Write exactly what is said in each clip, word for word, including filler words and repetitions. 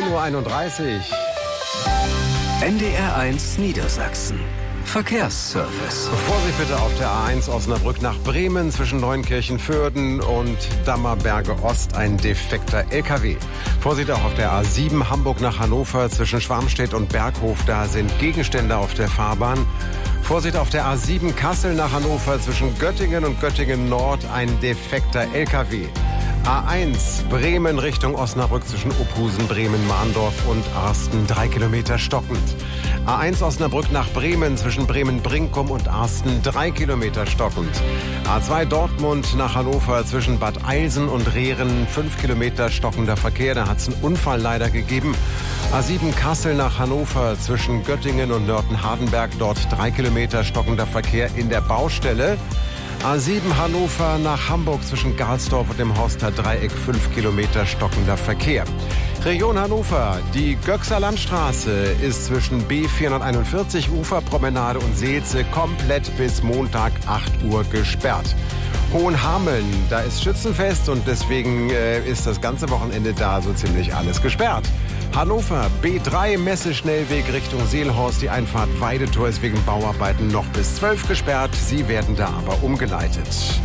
Uhr einunddreißig. N D R eins Niedersachsen. Verkehrsservice. Vorsicht bitte auf der A eins Osnabrück nach Bremen zwischen Neunkirchen-Vörden und Dammerberge Ost ein defekter L K W. Vorsicht auch auf der A sieben Hamburg nach Hannover zwischen Schwarmstedt und Berghof, da sind Gegenstände auf der Fahrbahn. Vorsicht auf der A sieben Kassel nach Hannover zwischen Göttingen und Göttingen Nord ein defekter L K W. A eins Bremen Richtung Osnabrück zwischen Ophusen, Bremen, Mahndorf und Arsten drei Kilometer stockend. A eins Osnabrück nach Bremen zwischen Bremen-Brinkum und Arsten drei Kilometer stockend. A zwei Dortmund nach Hannover zwischen Bad Eilsen und Rehren fünf Kilometer stockender Verkehr. Da hat es einen Unfall leider gegeben. A sieben Kassel nach Hannover zwischen Göttingen und Nörten-Hardenberg. Dort drei Kilometer stockender Verkehr in der Baustelle. A sieben Hannover nach Hamburg zwischen Garlsdorf und dem Horster Dreieck fünf Kilometer stockender Verkehr. Region Hannover, die Göxer Landstraße ist zwischen B vierhunderteinundvierzig Uferpromenade und Seelze komplett bis Montag acht Uhr gesperrt. Hohenhameln, da ist Schützenfest und deswegen äh, ist das ganze Wochenende da so ziemlich alles gesperrt. Hannover, B drei Messeschnellweg Richtung Seelhorst. Die Einfahrt Weidetor ist wegen Bauarbeiten noch bis zwölf gesperrt. Sie werden da aber umgeleitet.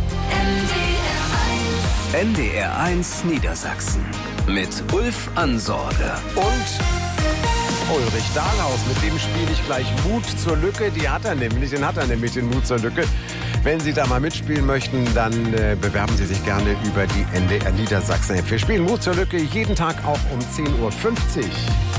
N D R eins Niedersachsen mit Ulf Ansorge Und Ulrich Dahlhaus, mit dem spiele ich gleich Mut zur Lücke. Die hat er nämlich, den hat er nämlich, den Mut zur Lücke. Wenn Sie da mal mitspielen möchten, dann äh, bewerben Sie sich gerne über die N D R Niedersachsen. Wir spielen Mut zur Lücke jeden Tag auch um zehn Uhr fünfzig.